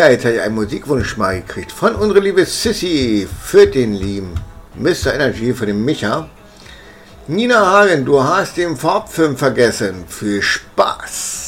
Ja, jetzt habe ich einen Musikwunsch mal gekriegt von unserer liebe Sissy für den lieben Mr. Energy, für den Micha. Nina Hagen, du hast den Farbfilm vergessen. Viel Spaß!